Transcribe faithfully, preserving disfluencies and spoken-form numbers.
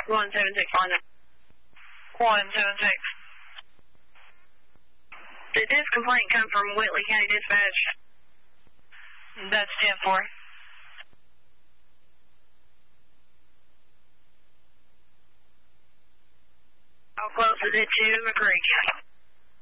one seven six. one seven six. Did this complaint come from Whitley County Dispatch? That's ten four. How close is it to McCreek?